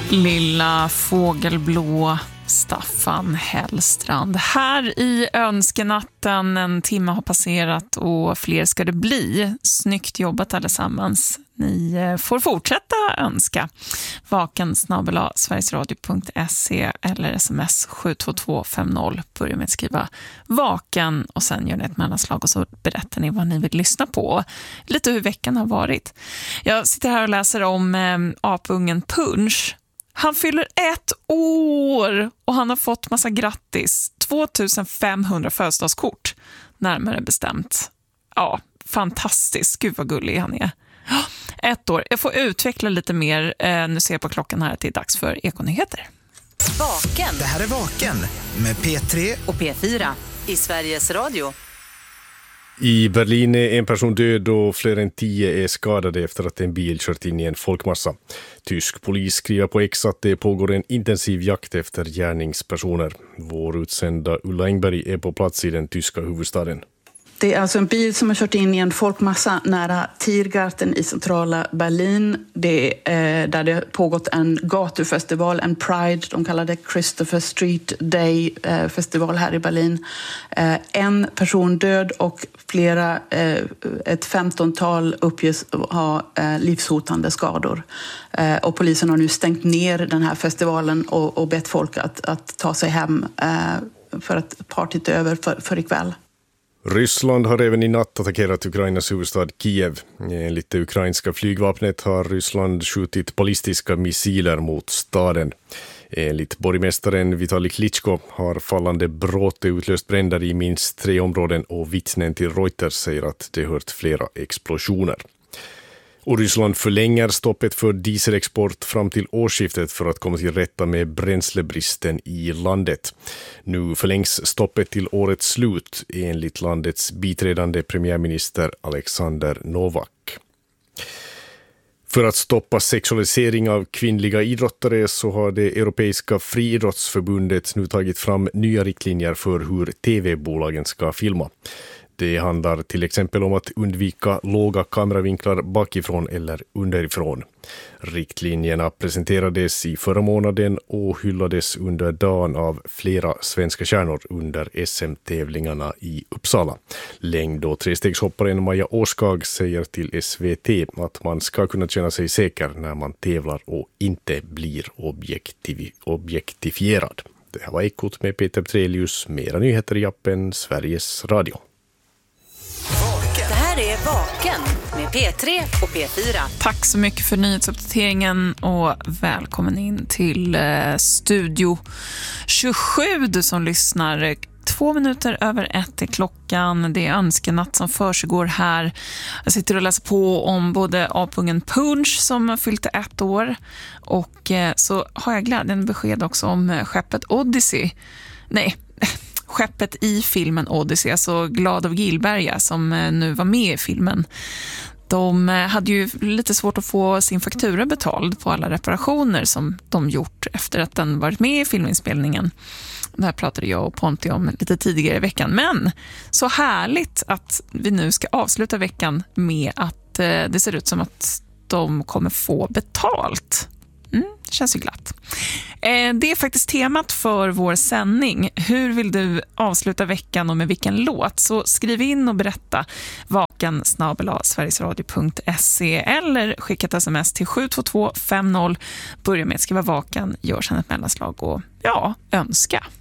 Lilla fågelblå Staffan Hellstrand. Här i önskenatten, en timme har passerat och fler ska det bli. Snyggt jobbat allesammans. Ni får fortsätta önska. vaken@sverigesradio.se eller sms 72250. Börja med att skriva vaken och sen gör ni ett mellanslag och så berättar ni vad ni vill lyssna på. Lite hur veckan har varit. Jag sitter här och läser om apungen Punch. Han fyller 1 år och han har fått massa grattis. 2500 födelsedagskort, närmare bestämt. Ja, fantastiskt. Gud vad gullig han är. 1 år. Jag får utveckla lite mer. Nu ser jag på klockan här att det är dags för Ekonyheter. Vaken. Det här är Vaken med P3 och P4 i Sveriges Radio. I Berlin är en person död och fler än 10 är skadade efter att en bil kört in i en folkmassa. Tysk polis skriver på X att det pågår en intensiv jakt efter gärningspersoner. Vår utsända Ulla Engberg är på plats i den tyska huvudstaden. Det är alltså en bil som har kört in i en folkmassa nära Tiergarten i centrala Berlin. Det är där det har pågått en gatufestival, en Pride, de kallar det Christopher Street Day festival här i Berlin. En person död och ett 15-tal uppges ha livshotande skador. Och polisen har nu stängt ner den här festivalen och bett folk att ta sig hem för att partyt är över för ikväll. Ryssland har även i natt attackerat Ukrainas huvudstad Kiev. Enligt det ukrainska flygvapnet har Ryssland skjutit ballistiska missiler mot staden. Enligt borgmästaren Vitali Klitschko har fallande bråte utlöst bränder i minst 3 områden och vittnen till Reuters säger att det hört flera explosioner. Och Ryssland förlänger stoppet för dieselexport fram till årsskiftet för att komma till rätta med bränslebristen i landet. Nu förlängs stoppet till årets slut enligt landets biträdande premiärminister Alexander Novak. För att stoppa sexualisering av kvinnliga idrottare så har det Europeiska friidrottsförbundet nu tagit fram nya riktlinjer för hur tv-bolagen ska filma. Det handlar till exempel om att undvika låga kameravinklar bakifrån eller underifrån. Riktlinjerna presenterades i förra månaden och hyllades under dagen av flera svenska stjärnor under SM-tävlingarna i Uppsala. Längd- och trestegshopparen Maja Åskag säger till SVT att man ska kunna känna sig säker när man tävlar och inte blir objektifierad. Det här var Ekot med Peter Trelius. Mera nyheter i appen Sveriges Radio. Det här är Vaken med P3 och P4. Tack så mycket för nyhetsuppdateringen och välkommen in till Studio 27, du som lyssnar. 2 minuter över 1 är klockan. Det är önskenatt som försiggår här. Jag sitter och läser på om både apungen Punch som har fyllt 1 år och så har jag glädjen besked också om skeppet Odyssey. Nej, skeppet i filmen Odyssey, alltså Glad av Gillberga som nu var med i filmen. De hade ju lite svårt att få sin faktura betald på alla reparationer som de gjort efter att den varit med i filminspelningen. Det här pratade jag och Ponti om lite tidigare i veckan. Men så härligt att vi nu ska avsluta veckan med att det ser ut som att de kommer få betalt. Det känns ju glatt. Det är faktiskt temat för vår sändning. Hur vill du avsluta veckan och med vilken låt? Så skriv in och berätta vaken@sverigesradio.se eller skicka ett sms till 72250. Börja med att skriva vaken, gör sedan ett mellanslag och önska.